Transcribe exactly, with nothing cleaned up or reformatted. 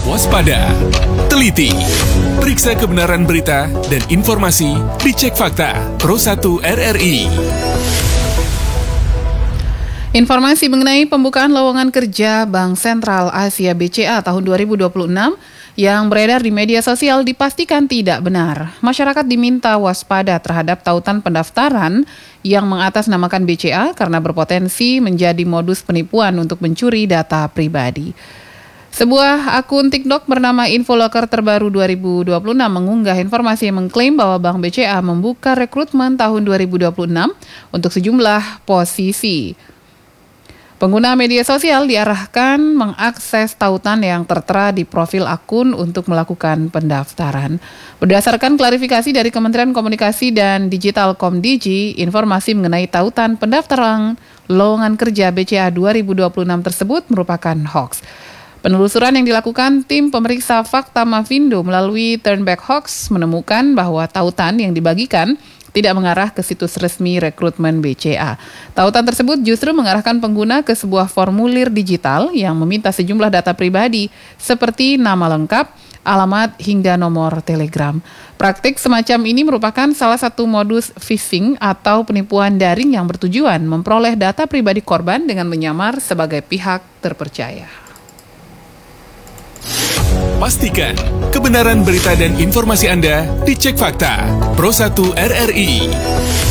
Waspada, teliti, periksa kebenaran berita dan informasi, dicek fakta. Pro satu R R I. Informasi mengenai pembukaan lowongan kerja Bank Sentral Asia B C A tahun dua ribu dua puluh enam yang beredar di media sosial dipastikan tidak benar. Masyarakat diminta waspada terhadap tautan pendaftaran yang mengatasnamakan B C A karena berpotensi menjadi modus penipuan untuk mencuri data pribadi. Sebuah akun TikTok bernama Infoloker Terbaru dua ribu dua puluh enam mengunggah informasi yang mengklaim bahwa Bank B C A membuka rekrutmen tahun dua ribu dua puluh enam untuk sejumlah posisi. Pengguna media sosial diarahkan mengakses tautan yang tertera di profil akun untuk melakukan pendaftaran. Berdasarkan klarifikasi dari Kementerian Komunikasi dan Digital Komdigi, informasi mengenai tautan pendaftaran lowongan kerja B C A dua ribu dua puluh enam tersebut merupakan hoaks. Penelusuran yang dilakukan tim pemeriksa fakta Mavindo melalui Turnback Hoax menemukan bahwa tautan yang dibagikan tidak mengarah ke situs resmi rekrutmen B C A. Tautan tersebut justru mengarahkan pengguna ke sebuah formulir digital yang meminta sejumlah data pribadi seperti nama lengkap, alamat, hingga nomor telegram. Praktik semacam ini merupakan salah satu modus phishing atau penipuan daring yang bertujuan memperoleh data pribadi korban dengan menyamar sebagai pihak terpercaya. Pastikan kebenaran berita dan informasi Anda dicek fakta. Pro satu R R I.